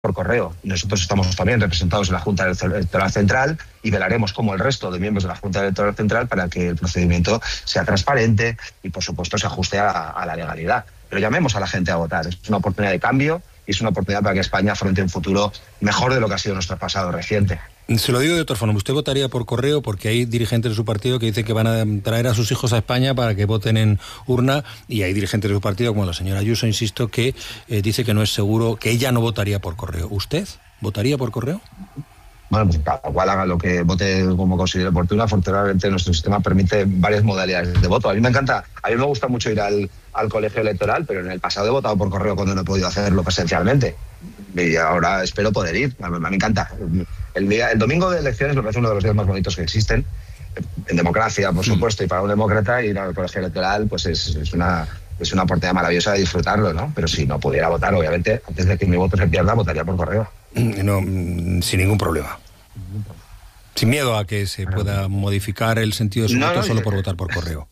por correo. Nosotros estamos también representados en la Junta Electoral Central y velaremos como el resto de miembros de la Junta Electoral Central para que el procedimiento sea transparente y, por supuesto, se ajuste a la legalidad. Pero llamemos a la gente a votar. Es una oportunidad de cambio y es una oportunidad para que España afronte un futuro mejor de lo que ha sido nuestro pasado reciente. Se lo digo de otra forma, usted votaría por correo porque hay dirigentes de su partido que dicen que van a traer a sus hijos a España para que voten en urna, y hay dirigentes de su partido, como la señora Ayuso, insisto, que dice que no es seguro, que ella no votaría por correo. ¿Usted votaría por correo? Bueno, pues cada cual haga lo que vote como considere oportuno. Afortunadamente nuestro sistema permite varias modalidades de voto. A mí me gusta mucho ir al colegio electoral, pero en el pasado he votado por correo cuando no he podido hacerlo presencialmente. Y ahora espero poder ir. A mí me encanta. El domingo de elecciones me parece uno de los días más bonitos que existen. En democracia, por supuesto, y para un demócrata ir al colegio electoral pues es una oportunidad maravillosa de disfrutarlo, ¿no? Pero si no pudiera votar, obviamente, antes de que mi voto se pierda, votaría por correo. No, sin ningún problema. Sin miedo a que se pueda modificar el sentido de su voto solo por votar por correo.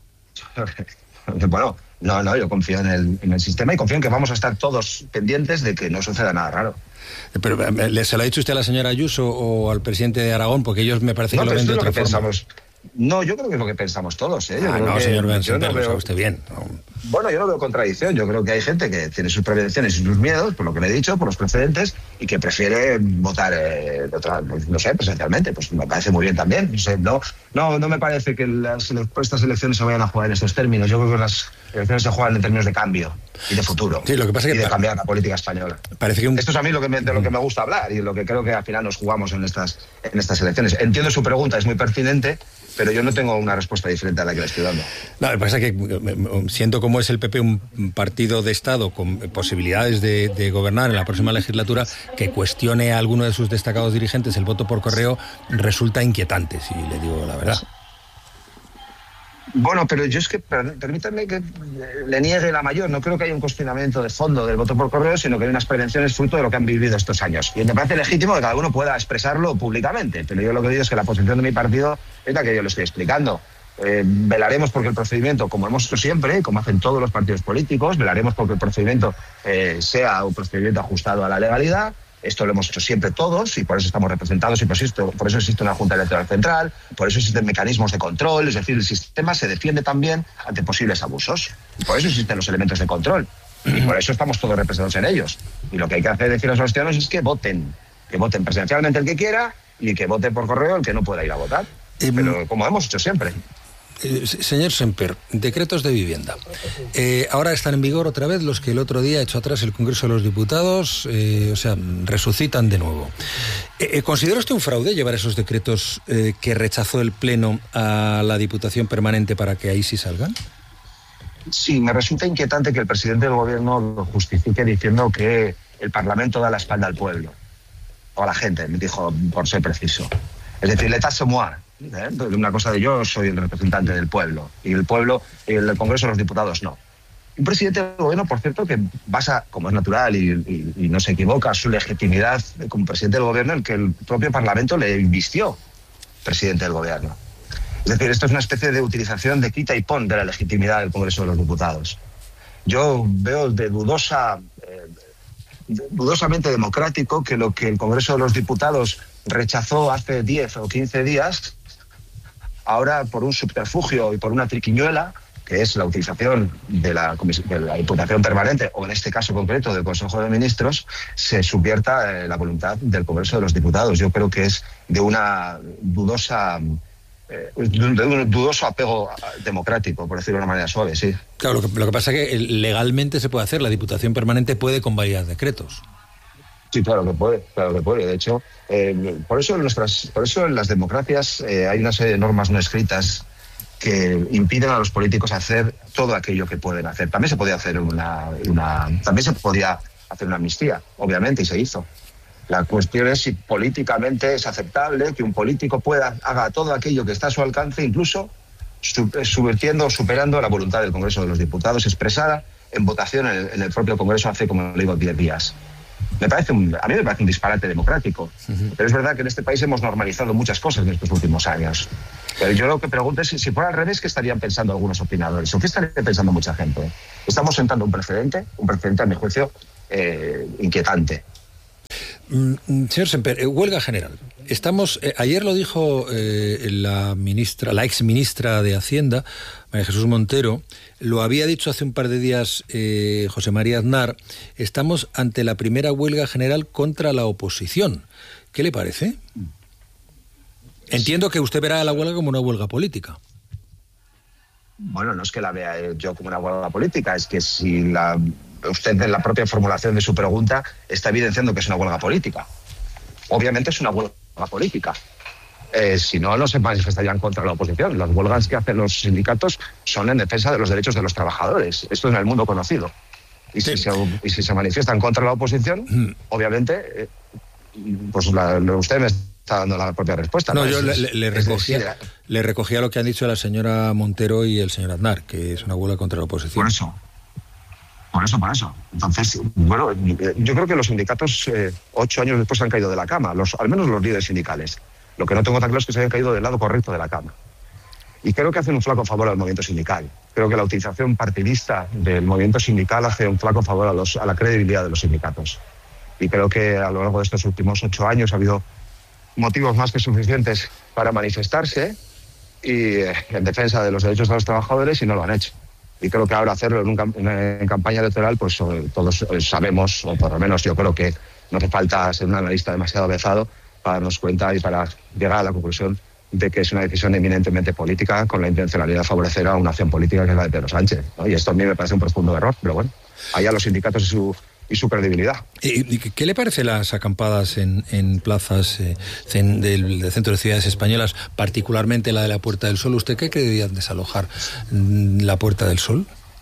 Bueno, yo confío en el sistema y confío en que vamos a estar todos pendientes de que no suceda nada raro. Pero ¿se lo ha dicho usted a la señora Ayuso o al presidente de Aragón? Porque ellos me parece que lo ven de otra forma. No, yo creo que es lo que pensamos todos, ¿eh? Señor Bensemper, lo sabe usted bien. No. Bueno, yo no veo contradicción. Yo creo que hay gente que tiene sus prevenciones y sus miedos, por lo que le he dicho, por los precedentes, y que prefiere votar, presencialmente. Pues me parece muy bien también. No me parece que estas elecciones se vayan a jugar en estos términos. Yo creo que las elecciones se juegan en términos de cambio y de futuro. Sí, lo que pasa es que de cambiar la política española. Parece que Esto es a mí de lo que me gusta hablar y lo que creo que al final nos jugamos en estas elecciones. Entiendo su pregunta, es muy pertinente, pero yo no tengo una respuesta diferente a la que le estoy dando. No, lo que pasa es que siento como es el PP un partido de Estado con posibilidades de gobernar en la próxima legislatura, que cuestione a alguno de sus destacados dirigentes el voto por correo resulta inquietante, si le digo la verdad. Bueno, pero yo es que, permítanme que le niegue la mayor. No creo que haya un cuestionamiento de fondo del voto por correo, sino que hay unas prevenciones fruto de lo que han vivido estos años. Y me parece legítimo que cada uno pueda expresarlo públicamente. Pero yo lo que digo es que la posición de mi partido es la que yo le estoy explicando. Velaremos porque el procedimiento, como hemos hecho siempre, como hacen todos los partidos políticos, velaremos porque el procedimiento sea un procedimiento ajustado a la legalidad. Esto lo hemos hecho siempre todos y por eso estamos representados y por eso existe una Junta Electoral Central, por eso existen mecanismos de control, es decir, el sistema se defiende también ante posibles abusos. Y por eso existen los elementos de control y por eso estamos todos representados en ellos. Y lo que hay que hacer decir a los ciudadanos es que voten presencialmente el que quiera y que vote por correo el que no pueda ir a votar. Pero como hemos hecho siempre. Señor Semper, decretos de vivienda. Ahora están en vigor otra vez los que el otro día echó atrás el Congreso de los Diputados, resucitan de nuevo. ¿Considera usted un fraude llevar esos decretos que rechazó el Pleno a la Diputación Permanente para que ahí sí salgan? Sí, me resulta inquietante que el presidente del Gobierno lo justifique diciendo que el Parlamento da la espalda al pueblo, o a la gente, me dijo, por ser preciso. Es decir, l'état c'est moi. Una cosa de yo soy el representante del pueblo y el pueblo y el Congreso de los Diputados no. Un presidente del gobierno, por cierto, que basa, como es natural y no se equivoca, su legitimidad como presidente del gobierno en que el propio Parlamento le invistió presidente del gobierno. Es decir, esto es una especie de utilización de quita y pon de la legitimidad del Congreso de los Diputados. Yo veo de dudosamente democrático que lo que el Congreso de los Diputados rechazó hace 10 o 15 días, ahora por un subterfugio y por una triquiñuela, que es la utilización de la Diputación Permanente, o en este caso concreto del Consejo de Ministros, se subvierta la voluntad del Congreso de los Diputados. Yo creo que es de un dudoso apego democrático, por decirlo de una manera suave, sí. Claro, lo que pasa es que legalmente se puede hacer, la Diputación Permanente puede convalidar decretos. Sí, claro que puede. De hecho, por eso en las democracias hay una serie de normas no escritas que impiden a los políticos hacer todo aquello que pueden hacer. También se podía hacer una amnistía, obviamente, y se hizo. La cuestión es si políticamente es aceptable que un político haga todo aquello que está a su alcance, incluso subvirtiendo o superando la voluntad del Congreso de los Diputados expresada en votación en el propio Congreso hace, como le digo, 10 días. A mí me parece un disparate democrático. Pero es verdad que en este país hemos normalizado muchas cosas en estos últimos años. Pero yo lo que pregunto es si fuera al revés, ¿qué estarían pensando algunos opinadores? ¿O qué estaría pensando mucha gente? Estamos sentando un precedente a mi juicio, inquietante. Señor Semper, huelga general. Estamos, ayer lo dijo la ex ministra de Hacienda, María Jesús Montero, lo había dicho hace un par de días José María Aznar, estamos ante la primera huelga general contra la oposición. ¿Qué le parece? Entiendo que usted verá la huelga como una huelga política. Bueno, no es que la vea yo como una huelga política, es que si usted en la propia formulación de su pregunta está evidenciando que es una huelga política. Obviamente es una huelga política. Si no, no se manifestarían contra la oposición. Las huelgas que hacen los sindicatos son en defensa de los derechos de los trabajadores. Esto es en el mundo conocido. Y, sí. si se manifiestan contra la oposición, obviamente, pues usted me está dando la propia respuesta. No, yo le recogía lo que han dicho la señora Montero y el señor Aznar, que es una huelga contra la oposición. Por eso. Entonces, bueno, yo creo que los sindicatos 8 años después han caído de la cama, al menos los líderes sindicales. Lo que no tengo tan claro es que se hayan caído del lado correcto de la cama. Y creo que hacen un flaco favor al movimiento sindical. Creo que la utilización partidista del movimiento sindical hace un flaco favor a la credibilidad de los sindicatos. Y creo que a lo largo de estos últimos 8 años ha habido motivos más que suficientes para manifestarse y en defensa de los derechos de los trabajadores y no lo han hecho. Y creo que ahora hacerlo en campaña electoral, pues todos sabemos, o por lo menos yo creo que no hace falta ser un analista demasiado avezado para darnos cuenta y para llegar a la conclusión de que es una decisión eminentemente política con la intencionalidad de favorecer a una acción política que es la de Pedro Sánchez, ¿no? Y esto a mí me parece un profundo error, pero bueno, allá los sindicatos y su credibilidad. ¿Y qué le parece las acampadas en plazas del centro de ciudades españolas, particularmente la de la Puerta del Sol? ¿Usted cree que deberían desalojar la Puerta del Sol?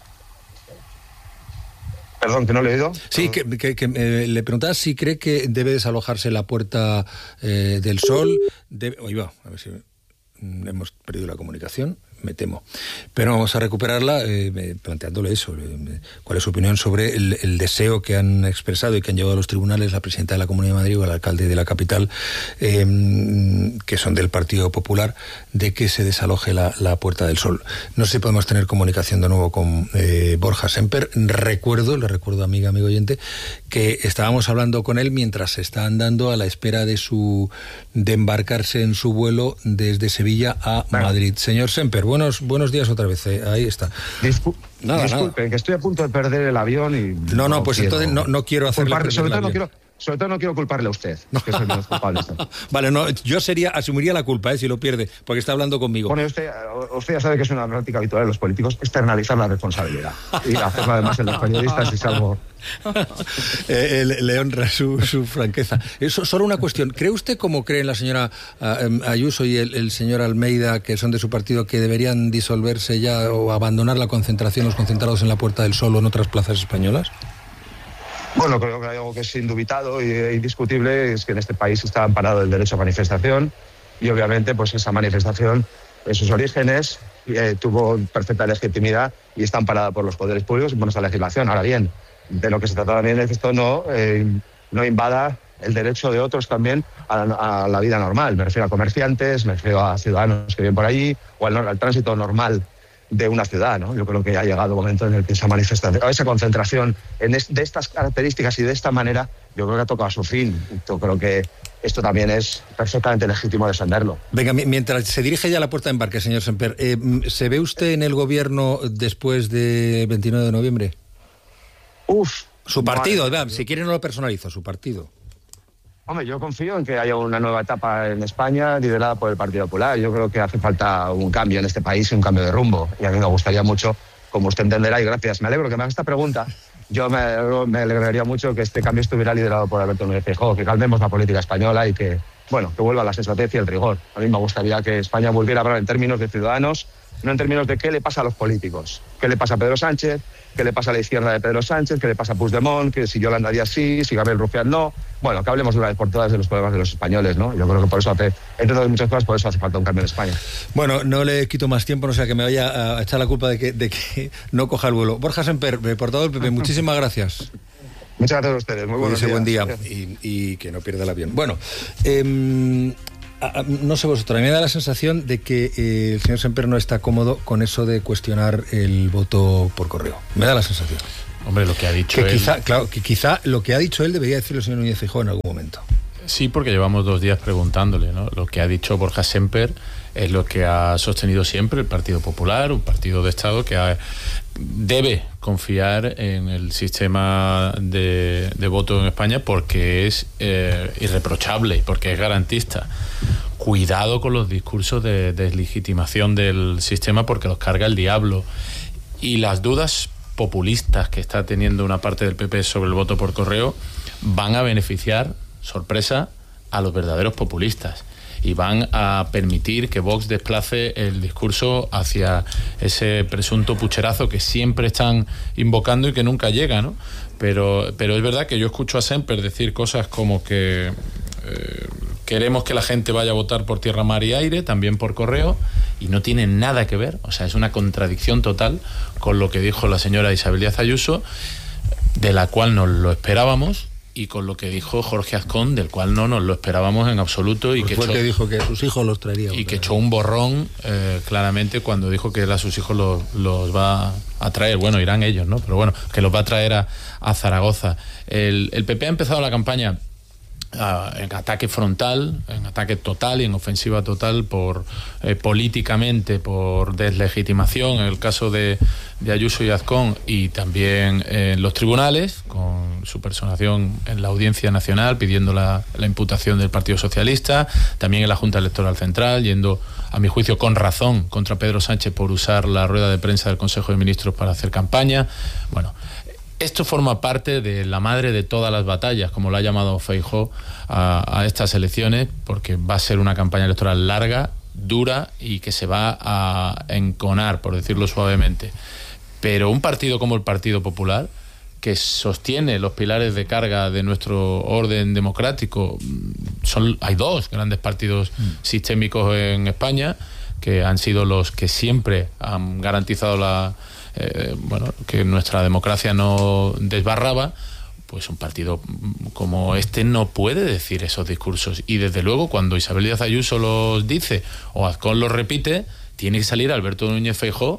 Perdón, que no le he oído. Sí, le preguntaba si cree que debe desalojarse la Puerta del Sol. A ver si hemos perdido la comunicación. Me temo. Pero vamos a recuperarla planteándole eso. ¿Cuál es su opinión sobre el deseo que han expresado y que han llevado a los tribunales la presidenta de la Comunidad de Madrid o el alcalde de la capital, que son del Partido Popular, de que se desaloje la Puerta del Sol? No sé si podemos tener comunicación de nuevo con Borja Semper. Le recuerdo, amigo oyente, que estábamos hablando con él mientras se está andando a la espera de embarcarse en su vuelo desde Sevilla a Madrid. Señor Semper, buenos días otra vez. Ahí está. Disculpen, que estoy a punto de perder el avión y... No, pues entonces no quiero hacerle perder el avión. Sobre todo no quiero culparle a usted, que soy menos culpable. Vale, yo asumiría la culpa si lo pierde, porque está hablando conmigo. Bueno, usted ya sabe que es una práctica habitual de los políticos externalizar la responsabilidad. Y hacerlo además en los periodistas es algo... le honra su franqueza. Eso, solo una cuestión. ¿Cree usted, como creen la señora Ayuso y el señor Almeida, que son de su partido, que deberían disolverse ya o abandonar la concentración, los concentrados en la Puerta del Sol o en otras plazas españolas? Bueno, creo que hay algo que es indubitado e indiscutible, es que en este país está amparado el derecho a manifestación y obviamente pues esa manifestación en sus orígenes tuvo perfecta legitimidad y está amparada por los poderes públicos y por nuestra legislación. Ahora bien, de lo que se trata también es que esto no invada el derecho de otros también a la vida normal. Me refiero a comerciantes, me refiero a ciudadanos que viven por allí o al tránsito normal de una ciudad, ¿no? Yo creo que ha llegado el momento en el que esa manifestación, esa concentración de estas características y de esta manera, yo creo que ha tocado a su fin. Yo creo que esto también es perfectamente legítimo defenderlo. Venga, mientras se dirige ya a la puerta de embarque, señor Semper, ¿se ve usted en el gobierno después de 29 de noviembre? Su partido, si quiere no lo personalizo, su partido. Hombre, yo confío en que haya una nueva etapa en España liderada por el Partido Popular. Yo creo que hace falta un cambio en este país y un cambio de rumbo. Y a mí me gustaría mucho, como usted entenderá, y gracias, me alegro que me haga esta pregunta, yo me alegraría mucho que este cambio estuviera liderado por Alberto Núñez Feijóo, que calmemos la política española y que vuelva la sensatez y el rigor. A mí me gustaría que España volviera a hablar en términos de ciudadanos, no en términos de qué le pasa a los políticos, qué le pasa a Pedro Sánchez, qué le pasa a la izquierda de Pedro Sánchez, qué le pasa a Puigdemont, que si Yolanda Díaz sí, si Gabriel Rufián no. Bueno, que hablemos de una vez por todas de los problemas de los españoles, ¿no? Yo creo que por eso entre otras muchas cosas, por eso hace falta un cambio en España. Bueno, no le quito más tiempo, no sea que me vaya a echar la culpa de que no coja el vuelo. Borja Semper, portavoz del PP, muchísimas gracias. Muchas gracias a ustedes, muy buenos días. Buen día y que no pierda el avión. Bueno, No sé vosotros, a mí me da la sensación de que el señor Semper no está cómodo con eso de cuestionar el voto por correo. Me da la sensación. Hombre, lo que ha dicho él... Quizá lo que ha dicho él debería decirlo el señor Núñez Feijóo en algún momento. Sí, porque llevamos 2 días preguntándole, ¿no? Lo que ha dicho Borja Semper es lo que ha sostenido siempre el Partido Popular, un partido de Estado que debe confiar en el sistema de voto en España porque es irreprochable y porque es garantista. Cuidado con los discursos de deslegitimación del sistema porque los carga el diablo. Y las dudas populistas que está teniendo una parte del PP sobre el voto por correo van a beneficiar, sorpresa, a los verdaderos populistas y van a permitir que Vox desplace el discurso hacia ese presunto pucherazo que siempre están invocando y que nunca llega, ¿no? Pero es verdad que yo escucho a Semper decir cosas como que queremos que la gente vaya a votar por tierra, mar y aire, también por correo, y no tiene nada que ver, o sea, es una contradicción total con lo que dijo la señora Isabel Díaz Ayuso, de la cual nos lo esperábamos, y con lo que dijo Jorge Azcón, del cual no nos lo esperábamos en absoluto. Y pues que que dijo que sus hijos los traería. Y que echó un borrón claramente cuando dijo que él a sus hijos los va a traer. Bueno, irán ellos, ¿no? Pero bueno, que los va a traer a Zaragoza. El PP ha empezado la campaña en ataque frontal, en ataque total y en ofensiva total políticamente, por deslegitimación en el caso de Ayuso y Azcón, y también en los tribunales con su personación en la Audiencia Nacional pidiendo la imputación del Partido Socialista, también en la Junta Electoral Central, yendo a mi juicio con razón contra Pedro Sánchez por usar la rueda de prensa del Consejo de Ministros para hacer campaña. Bueno, esto forma parte de la madre de todas las batallas, como lo ha llamado Feijóo a estas elecciones, porque va a ser una campaña electoral larga, dura y que se va a enconar, por decirlo suavemente. Pero un partido como el Partido Popular, que sostiene los pilares de carga de nuestro orden democrático, hay 2 grandes partidos sistémicos en España, que han sido los que siempre han garantizado que nuestra democracia no desbarraba. Pues un partido como este no puede decir esos discursos, y desde luego cuando Isabel Díaz Ayuso los dice o Azcón los repite, tiene que salir Alberto Núñez Feijóo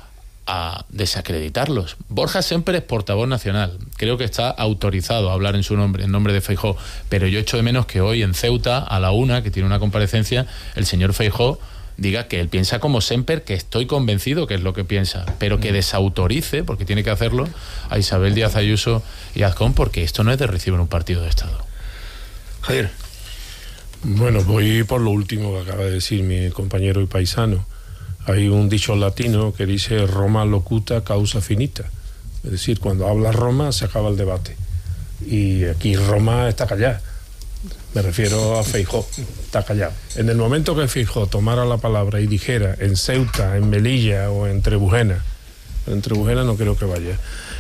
a desacreditarlos. Borja Semper es portavoz nacional, creo que está autorizado a hablar en su nombre, en nombre de Feijóo, pero yo echo de menos que hoy en Ceuta, a la 1, que tiene una comparecencia, el señor Feijóo diga que él piensa como Semper, que estoy convencido que es lo que piensa, pero que desautorice, porque tiene que hacerlo, a Isabel Díaz Ayuso y Azcón, porque esto no es de recibo en un partido de Estado. Javier. Bueno, voy por lo último que acaba de decir mi compañero y paisano. Hay un dicho latino que dice Roma locuta causa finita, es decir, cuando habla Roma se acaba el debate, y aquí Roma está callada. Me refiero a Feijóo, está callado. En el momento que Feijóo tomara la palabra y dijera en Ceuta, en Melilla o en Trebujena no creo que vaya,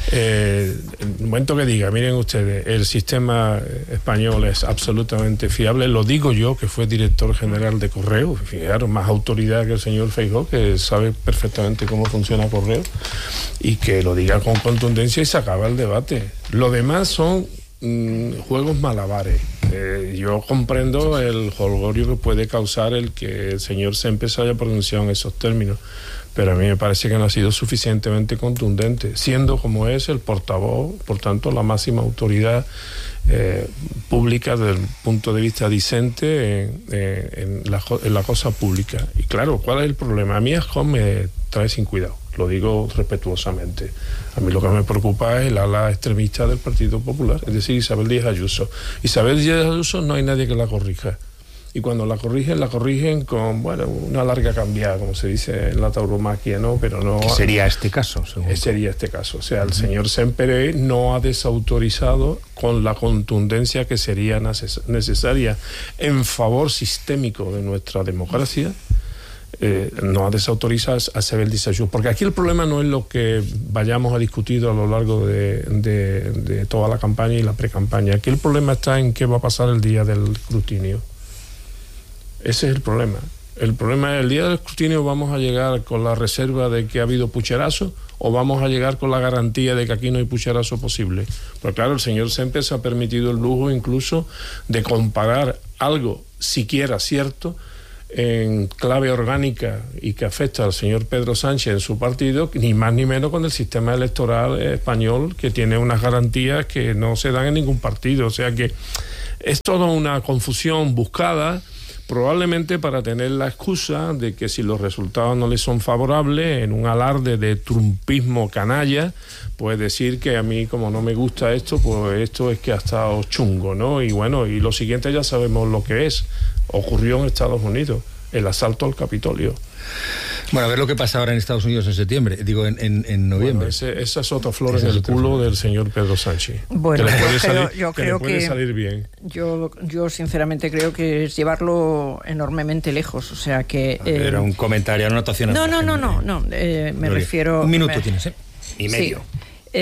en el momento que diga, miren ustedes, el sistema español es absolutamente fiable, lo digo yo, que fue director general de Correo, fijaros, más autoridad que el señor Feijóo, que sabe perfectamente cómo funciona Correo, y que lo diga con contundencia y se acaba el debate. Lo demás son juegos malabares. Yo comprendo el jolgorio que puede causar el que el señor Semper se haya pronunciado en esos términos, pero a mí me parece que no ha sido suficientemente contundente, siendo como es el portavoz, por tanto la máxima autoridad pública desde el punto de vista discente en la cosa pública. Y claro, ¿cuál es el problema? A mí Azcón me trae sin cuidado, lo digo respetuosamente. A mí lo que me preocupa es el ala extremista del Partido Popular, es decir, Isabel Díaz Ayuso. Isabel Díaz Ayuso no hay nadie que la corrija. Y cuando la corrigen con, una larga cambiada, como se dice en la tauromaquia, ¿no? Pero no... ¿Qué sería este caso? Sería este caso. O sea, el señor Semper no ha desautorizado con la contundencia que sería necesaria en favor sistémico de nuestra democracia. No ha desautorizado a Isabel Díaz Ayuso, porque aquí el problema no es lo que vayamos a discutir a lo largo de toda la campaña y la precampaña. Aquí el problema está en qué va a pasar el día del escrutinio. Ese es el problema. El problema es, el día del escrutinio vamos a llegar con la reserva de que ha habido pucherazo, o vamos a llegar con la garantía de que aquí no hay pucherazo posible. Pero claro, el señor Semper se ha permitido el lujo incluso de comparar algo siquiera cierto, en clave orgánica y que afecta al señor Pedro Sánchez en su partido, ni más ni menos con el sistema electoral español, que tiene unas garantías que no se dan en ningún partido. O sea que es toda una confusión buscada, probablemente para tener la excusa de que si los resultados no le son favorables, en un alarde de trumpismo canalla, pues decir que a mí, como no me gusta esto, pues esto es que ha estado chungo, ¿no? Y bueno, y lo siguiente ya sabemos lo que es. Ocurrió en Estados Unidos, el asalto al Capitolio. Bueno, a ver lo que pasa ahora en Estados Unidos en septiembre, digo en noviembre. Bueno, esa es otra flor en el culo del señor Pedro Sánchez. Bueno, yo creo que puede salir bien. Yo sinceramente creo que es llevarlo enormemente lejos, o sea que... Era un comentario, una anotación. No, me refiero... Un minuto tienes, ¿eh? Y medio. Sí.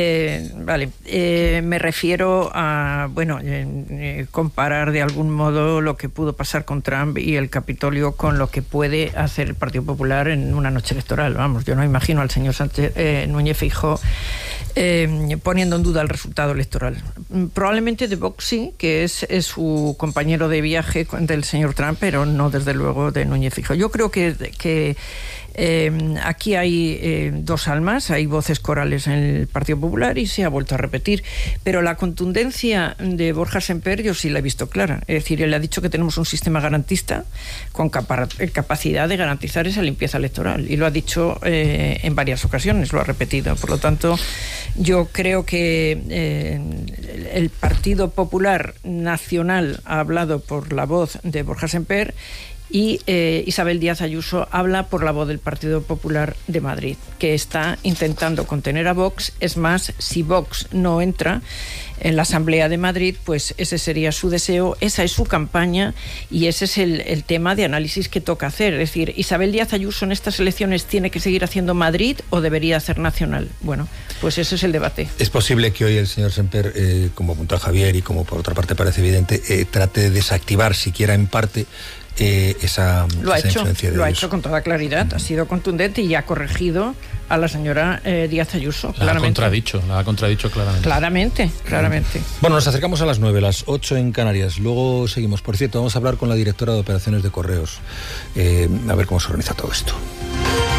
Me refiero a, comparar de algún modo lo que pudo pasar con Trump y el Capitolio con lo que puede hacer el Partido Popular en una noche electoral. Vamos, yo no imagino al señor Núñez Feijóo poniendo en duda el resultado electoral. Probablemente de Vox sí, que es su compañero de viaje del señor Trump, pero no desde luego de Núñez Feijóo. Yo creo que aquí hay dos almas, hay voces corales en el Partido Popular y se ha vuelto a repetir, pero la contundencia de Borja Semper yo sí la he visto clara, es decir, él ha dicho que tenemos un sistema garantista con capacidad de garantizar esa limpieza electoral y lo ha dicho en varias ocasiones, lo ha repetido, por lo tanto yo creo que el Partido Popular Nacional ha hablado por la voz de Borja Semper y Isabel Díaz Ayuso habla por la voz del Partido Popular de Madrid, que está intentando contener a Vox. Es más, si Vox no entra en la Asamblea de Madrid, pues ese sería su deseo, esa es su campaña y ese es el tema de análisis que toca hacer. Es decir, ¿Isabel Díaz Ayuso en estas elecciones tiene que seguir haciendo Madrid o debería hacer nacional? Bueno, pues ese es el debate. Es posible que hoy el señor Semper, como apuntó Javier y como por otra parte parece evidente, trate de desactivar siquiera en parte esa influencia de lo ha hecho con toda claridad, ha sido contundente y ha corregido a la señora Díaz Ayuso. La ha contradicho claramente. Claramente. Bueno, nos acercamos a las 9, las 8 en Canarias. Luego seguimos. Por cierto, vamos a hablar con la directora de operaciones de correos, a ver cómo se organiza todo esto.